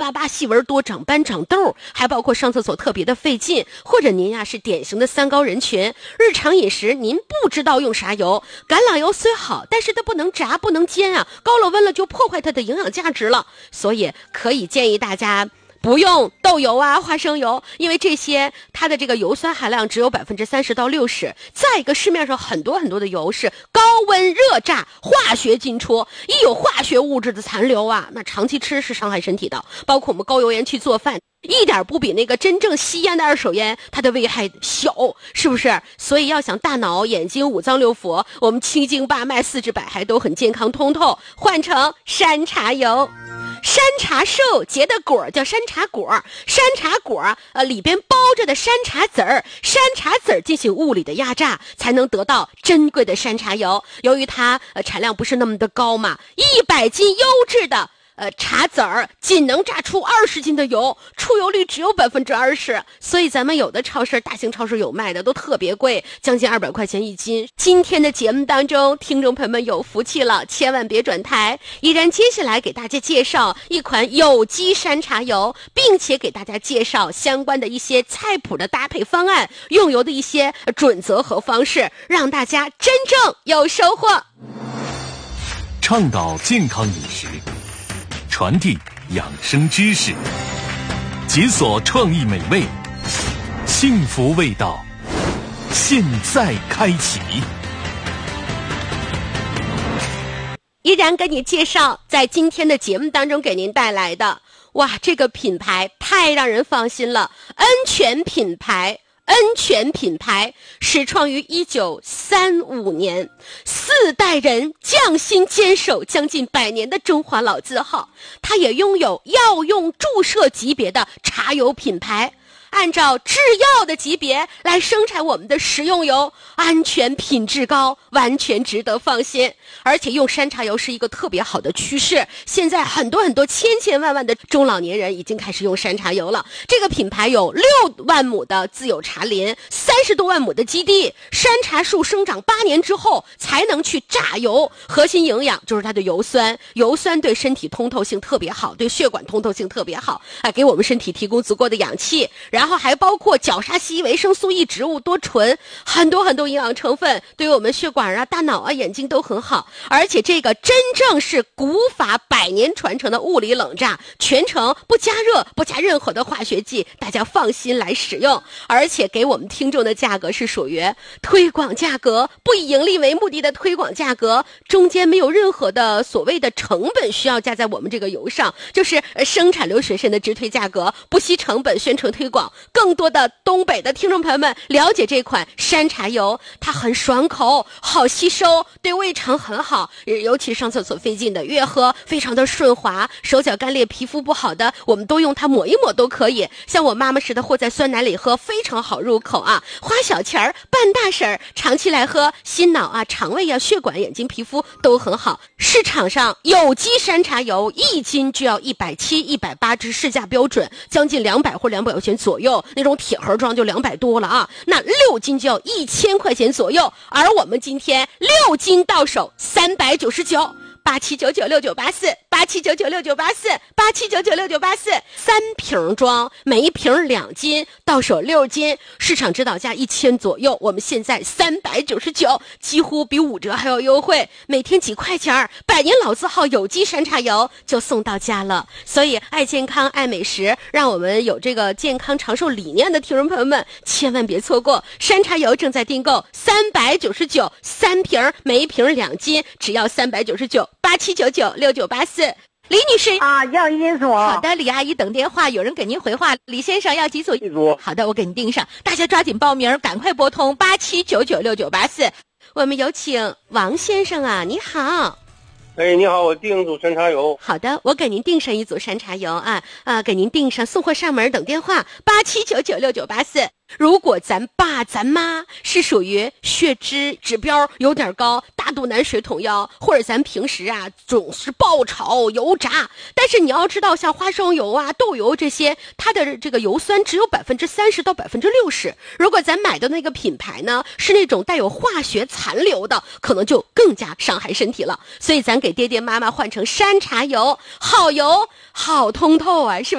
巴巴、细纹多、长斑长痘，还包括上厕所特别的费劲，或者您呀是典型的三高人群，日常饮食您不知道用啥油，橄榄油虽好，但是它不能炸不能煎啊，高了温了就破坏它的营养价值了，所以可以建议大家不用豆油啊、花生油，因为这些它的这个油酸含量只有30%到60%。再一个，市面上很多的油是高温热炸、化学进出，一有化学物质的残留啊，那长期吃是伤害身体的。包括我们高油盐去做饭，一点不比那个真正吸烟的二手烟它的危害小，是不是？所以要想大脑、眼睛、五脏六腑，我们七经八脉、四肢百骸都很健康通透，换成山茶油。山茶树结的果叫山茶果，山茶果里边包着的山茶籽儿，山茶籽儿进行物理的压榨，才能得到珍贵的山茶油。由于它产量不是那么的高嘛，100斤优质的茶籽儿仅能榨出20斤的油，出油率只有20%，所以咱们有的超市、大型超市有卖的都特别贵，将近200块钱1斤。今天的节目当中，听众朋友们有福气了，千万别转台。依然接下来给大家介绍一款有机山茶油，并且给大家介绍相关的一些菜谱的搭配方案，用油的一些准则和方式，让大家真正有收获。 倡导健康饮食，传递养生知识，解锁创意美味，幸福味道，现在开启。 依然跟你介绍，在今天的节目当中给您带来的，哇，这个品牌太让人放心了，恩泉品牌始创于1935年，4代人匠心坚守将近100年的中华老字号，它也拥有药用注射级别的茶油品牌，按照制药的级别来生产我们的食用油，安全品质高，完全值得放心。而且用山茶油是一个特别好的趋势，现在很多千万的中老年人已经开始用山茶油了。这个品牌有6万亩的自有茶林，30多万亩的基地，山茶树生长8年之后才能去榨油，核心营养就是它的油酸，油酸对身体通透性特别好，对血管通透性特别好，给我们身体提供足够的氧气，然后还包括角鲨烯、维生素 E 植物多醇，很多营养成分，对于我们血管啊、大脑啊、眼睛都很好。而且这个真正是古法100年传承的物理冷榨，全程不加热，不加任何的化学剂，大家放心来使用。而且给我们听众的价格是属于推广价格，不以盈利为目的的推广价格，中间没有任何的所谓的成本需要加在我们这个油上，就是生产流水线的直推价格，不惜成本宣传推广。更多的东北的听众朋友们了解这款山茶油，它很爽口，好吸收，对胃肠很好，尤其上厕所费劲的，越喝非常的顺滑，手脚干裂、皮肤不好的，我们都用它抹一抹都可以。像我妈妈似的和在酸奶里喝，非常好入口啊。花小钱儿办大事儿，长期来喝，心脑啊、肠胃啊、血管、眼睛、皮肤都很好。市场上有机山茶油1斤就要170、180，这是市价标准，将近200或200块钱左右，那种铁盒装就200多了啊。那6斤就要1000块钱左右，而我们今天6斤到手399，87996984，87996984，87996984，3瓶装，每一瓶2斤，到手6斤，市场指导价1000左右，我们现在399，几乎比5折还要优惠，每天几块钱，100年老字号有机山茶油就送到家了。所以爱健康爱美食，让我们有这个健康长寿理念的听众朋友们千万别错过，山茶油正在订购，399，3瓶，每一瓶2斤，只要399，87996984。李女士啊，要1组。 好的，李阿姨等电话，有人给您回话。李先生要几组 ？1组。 好的，我给您订上，大家抓紧报名，赶快拨通87996984。我们有请王先生啊，你好。 哎，你好，我订一组山茶油。 好的，我给您订上1组山茶油啊，给您订上，送货上门，等电话87996984。如果咱爸咱妈是属于血脂指标有点高，大肚腩、水桶腰，或者咱平时啊总是爆炒油炸，但是你要知道，像花生油啊、豆油这些，它的这个油酸只有30%到60%。如果咱买的那个品牌呢，是那种带有化学残留的，可能就更加伤害身体了。所以咱给爹爹妈妈换成山茶油，好油好通透啊，是吧？